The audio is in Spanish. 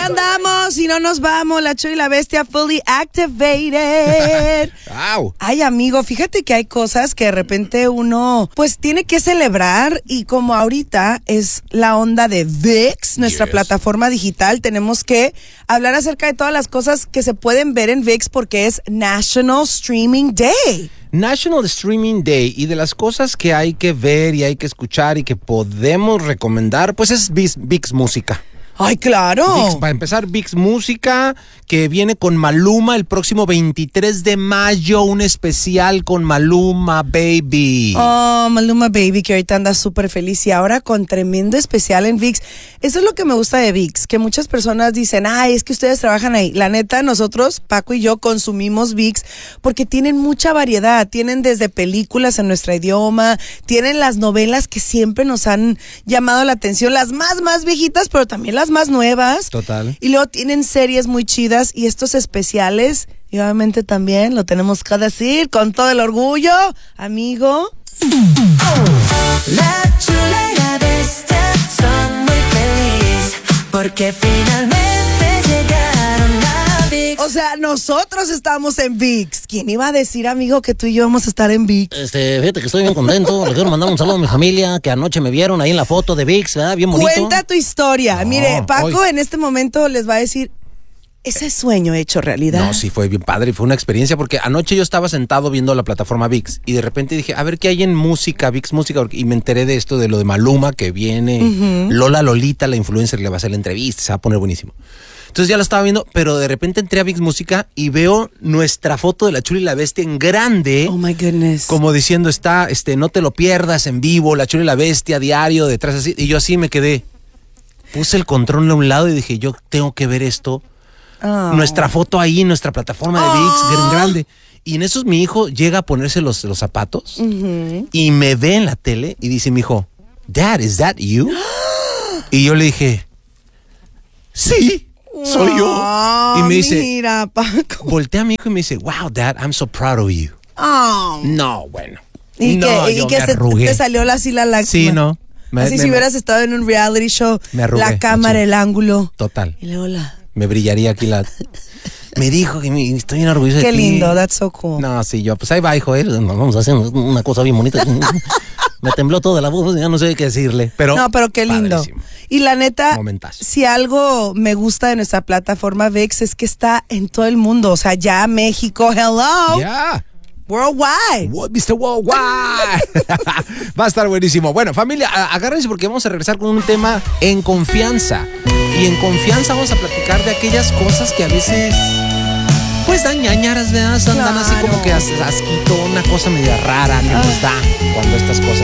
andamos y no nos vamos. La Chuy y la Bestia fully activated. Wow. Ay, amigo, fíjate que hay cosas que de repente uno pues tiene que celebrar y como ahorita es la onda de ViX, nuestra plataforma digital, tenemos que hablar acerca de todas las cosas que se pueden ver en ViX porque es National Streaming Day. National Streaming Day, y de las cosas que hay que ver y hay que escuchar y que podemos recomendar, pues es ViX Música. ¡Ay, claro! ViX, para empezar, ViX Música, que viene con Maluma el próximo 23 de mayo, un especial con Maluma Baby. Oh, Maluma Baby, que ahorita anda súper feliz y ahora con tremendo especial en ViX. Eso es lo que me gusta de ViX, que muchas personas dicen, ay, es que ustedes trabajan ahí. La neta, nosotros, Paco y yo, consumimos ViX porque tienen mucha variedad. Tienen desde películas en nuestro idioma, tienen las novelas que siempre nos han llamado la atención, las más viejitas, pero también las más nuevas. Total. Y luego tienen series muy chidas y estos especiales, y obviamente también lo tenemos que decir con todo el orgullo, amigo. La Chula y la Bestia son muy felices porque finalmente llegaron a ViX. O sea, nosotros estamos en ViX. ¿Quién iba a decir, amigo, que tú y yo vamos a estar en ViX? Fíjate que estoy bien contento. Le quiero mandar un saludo a mi familia que anoche me vieron ahí en la foto de ViX, ¿verdad? Bien bonito. Cuenta tu historia. No, Mire, Paco hoy. en este momento les va a decir, ese sueño hecho realidad. No, sí, fue bien padre, fue una experiencia, porque anoche yo estaba sentado viendo la plataforma ViX y de repente dije, a ver qué hay en música, ViX Música, y me enteré de esto, de lo de Maluma, que viene, Lola Lolita, la influencer, le va a hacer la entrevista, se va a poner buenísimo. Entonces ya lo estaba viendo, pero de repente entré a ViX Música y veo nuestra foto de la Chula y la Bestia en grande. Oh my goodness. Como diciendo, está, no te lo pierdas en vivo, la Chula y la Bestia, diario, detrás así. Y yo así me quedé. Puse el control a un lado y dije, yo tengo que ver esto. Oh. Nuestra foto ahí, nuestra plataforma de ViX, en grande. Y en esos mi hijo llega a ponerse los zapatos y me ve en la tele y dice mi hijo, Dad, ¿is that you? Y yo le dije, sí. Soy yo. Y me dice, mira, Paco. voltea a mi hijo y me dice, wow, Dad, I'm so proud of you. Oh. No, bueno. Y no, que, yo y que me se arrugué. te salió así la lágrima. Sí, no. Así si hubieras estado en un reality show, Me arrugué, la cámara, así. el ángulo. Total. Y luego la... Me brillaría aquí la... Me dijo que estoy bien orgulloso de ti. Qué lindo, that's so cool. No, sí, yo, pues ahí va, hijo, Vamos a hacer una cosa bien bonita. Me tembló toda la voz, ya no sé qué decirle. Pero, No, pero qué lindo. padrísimo. Y la neta, Momentazo. si algo me gusta de nuestra plataforma ViX es que está en todo el mundo. O sea, ya México, hello, Ya. worldwide. What, Mr. Worldwide. Va a estar buenísimo. Bueno, familia, agárrense porque vamos a regresar con un tema en confianza. Y en confianza vamos a platicar de aquellas cosas que a veces, pues, dan ñañaras, ¿verdad? Andan así como que asquito, una cosa media rara que nos da cuando estas cosas